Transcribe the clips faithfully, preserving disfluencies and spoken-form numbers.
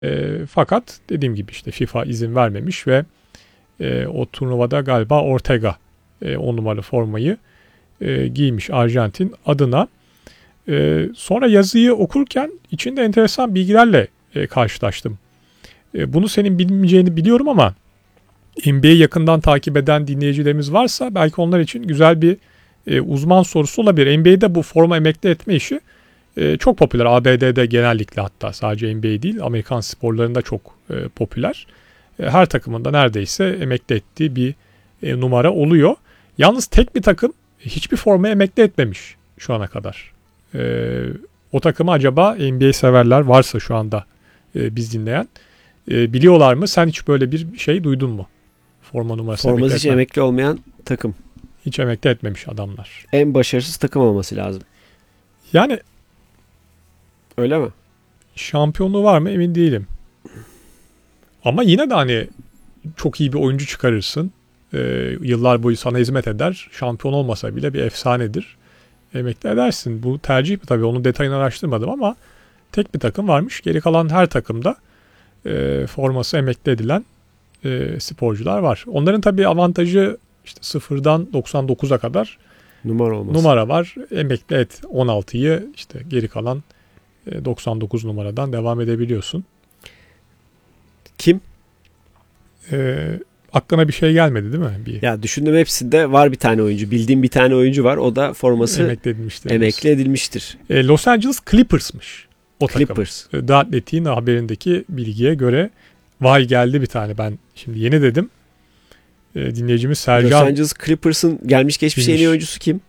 E, fakat dediğim gibi işte FIFA izin vermemiş ve e, o turnuvada galiba Ortega e, on numaralı formayı e, giymiş Arjantin adına. E, sonra yazıyı okurken içinde enteresan bilgilerle e, karşılaştım. E, bunu senin bilmeyeceğini biliyorum ama N B A'yi yakından takip eden dinleyicilerimiz varsa belki onlar için güzel bir e, uzman sorusu olabilir. N B A'de bu forma emekli etme işi e, çok popüler. A B D'de genellikle, hatta sadece N B A değil, Amerikan sporlarında çok e, popüler. E, her takımında neredeyse emekli ettiği bir e, numara oluyor. Yalnız tek bir takım hiçbir forma emekli etmemiş şu ana kadar. E, o takımı acaba N B A severler varsa şu anda e, biz dinleyen e, biliyorlar mı? Sen hiç böyle bir şey duydun mu? Forma numarası Forması emekli hiç etmem. emekli olmayan takım. Hiç emekli etmemiş adamlar. En başarısız takım olması lazım. Yani Öyle mi? şampiyonluğu var mı emin değilim. Ama yine de hani çok iyi bir oyuncu çıkarırsın. Ee, yıllar boyu sana hizmet eder. Şampiyon olmasa bile bir efsanedir. Emekli edersin. Bu tercih mi? Tabii onun detayını araştırmadım ama tek bir takım varmış. Geri kalan her takımda e, forması emekli edilen e, sporcular var. Onların tabii avantajı işte sıfırdan doksan dokuza kadar Numara olması. numara var. Emekli et on altıyı, işte geri kalan doksan dokuz numaradan devam edebiliyorsun. Kim? Ee, aklına bir şey gelmedi değil mi? Bir Ya düşündüm, hepsinde var bir tane oyuncu. Bildiğim bir tane oyuncu var. O da forması emekli edilmiştir. emekli edilmiştir. Ee, Los Angeles Clippers'mış o takım. Clippers. Ee, The Athletic'in haberindeki bilgiye göre vay geldi bir tane, ben şimdi yeni dedim. Ee, dinleyicimiz Sercan. Los Angeles Clippers'ın gelmiş geçmiş en iyi oyuncusu kim?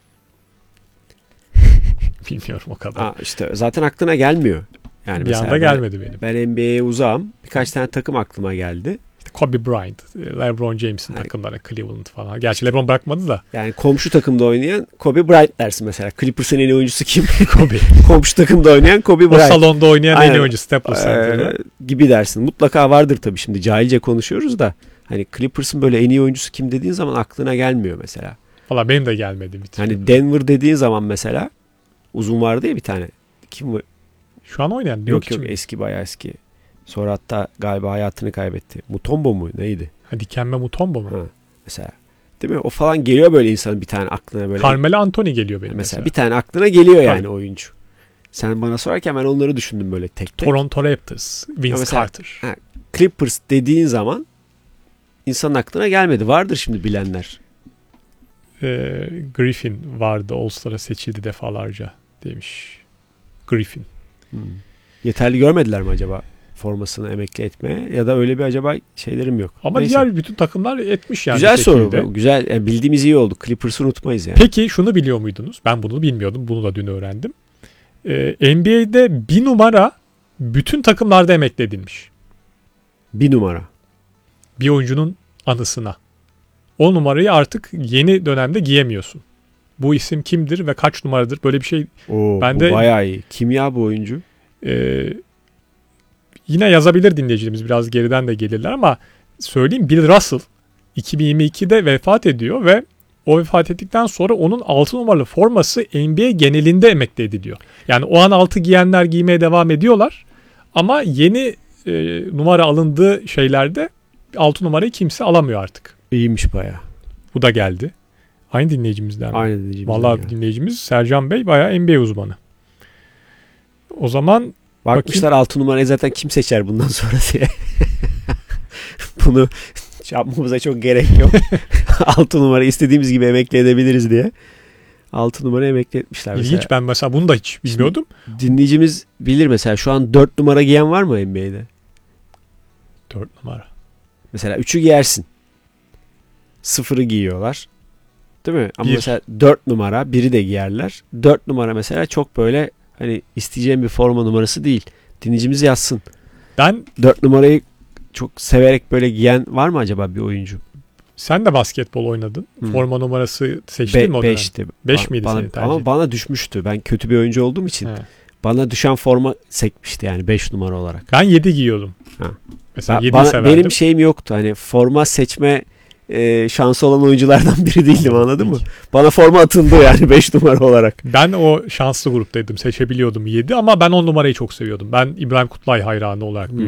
Bilmiyorum o kadar. Aa, işte zaten aklına gelmiyor. Yani bir mesela anda ben, gelmedi benim. Ben N B A'ye uzağım. Birkaç tane takım aklıma geldi. İşte Kobe Bryant, LeBron James'in yani, takımları, Cleveland falan. Gerçi LeBron bırakmadı da. Yani komşu takımda oynayan Kobe Bryant dersin mesela. Clippers'ın en iyi oyuncusu kim? Kobe. Komşu takımda oynayan Kobe Bryant. O salonda oynayan Aynen. en iyi oyuncu Staples Center'da. Ee, gibi dersin. Mutlaka vardır tabii, şimdi cahilce konuşuyoruz da. Hani Clippers'ın böyle en iyi oyuncusu kim dediğin zaman aklına gelmiyor mesela. Valla benim de gelmedi. Bir hani Denver dediğin zaman mesela uzun vardı ya bir tane. Kim bu? Şu an oynayan. Yok yok, eski, bayağı eski. Sonra hatta galiba hayatını kaybetti. Mutombo mu neydi? Ha, Dikembe Mutombo mu? Ha, mesela. Değil mi? O falan geliyor böyle insanın bir tane aklına böyle. Carmelo Anthony geliyor benim mesela. mesela. Bir tane aklına geliyor yani Tabii. oyuncu. Sen bana sorarken ben onları düşündüm böyle tek tek. Toronto Raptors, Vince mesela, Carter. Ha, Clippers dediğin zaman insanın aklına gelmedi. Vardır şimdi bilenler. Ee, Griffin vardı. All-Star'a seçildi defalarca demiş. Griffin. Hmm. Yeterli görmediler mi acaba formasını emekli etmeye, ya da öyle bir acaba şeylerim yok. Ama Neyse. diğer bütün takımlar etmiş yani. Güzel soru bu. Güzel. Yani bildiğimiz iyi oldu. Clippers'ı unutmayız yani. Peki şunu biliyor muydunuz? Ben bunu bilmiyordum. Bunu da dün öğrendim. Ee, N B A'de bir numara bütün takımlarda emekli edilmiş. Bir numara. Bir oyuncunun anısına. O numarayı artık yeni dönemde giyemiyorsun. Bu isim kimdir ve kaç numaradır? Böyle bir şey. Oo, ben bu de, bayağı iyi. Kim ya bu oyuncu? Ee, yine yazabilir dinleyicilerimiz, biraz geriden de gelirler ama söyleyeyim, Bill Russell iki bin yirmi ikide vefat ediyor ve o vefat ettikten sonra onun altı numaralı forması N B A genelinde emekli ediliyor. Yani o an altı giyenler giymeye devam ediyorlar ama yeni e, numara alındığı şeylerde altı numarayı kimse alamıyor artık. İyiymiş bayağı. Bu da geldi. Aynı dinleyicimizden. Aynı dinleyicimizden. Vallahi yani. dinleyicimiz Sercan Bey bayağı N B A uzmanı. O zaman bakmışlar altı numarayı zaten kim seçer bundan sonra diye. Bunu yapmamıza çok gerek yok. altı numara istediğimiz gibi emekli edebiliriz diye. altı numara emekli etmişler mesela. İlginç, ben mesela bunu da hiç bilmiyordum. Şimdi dinleyicimiz bilir mesela, şu an dört numara giyen var mı N B A'de? dört numara. Mesela üçü giyersin. sıfırı giyiyorlar. Değil mi? Ama Bir. mesela dört numara biri de giyerler. dört numara mesela çok böyle hani isteyeceğim bir forma numarası değil. Dinleyicimiz yazsın. Ben dört numarayı çok severek böyle giyen var mı acaba bir oyuncu? Sen de basketbol oynadın. Hmm. Forma numarası seçtin Be- mi o dönem? beşti. beş Ba- miydi bana, senin tercih? ama bana düşmüştü. Ben kötü bir oyuncu olduğum için. He. Bana düşen forma sekmişti yani beş numara olarak. Ben yedi giyiyordum. Ha. Mesela Ben, yediyi bana, severdim. benim şeyim yoktu. Hani forma seçme e, şansı olan oyunculardan biri değildim, anladın mı? Bana forma atıldı yani beş numara olarak. Ben o şanslı gruptaydım. Seçebiliyordum yedi ama ben on numarayı çok seviyordum. Ben İbrahim Kutlay hayranı olarak büyüdüm.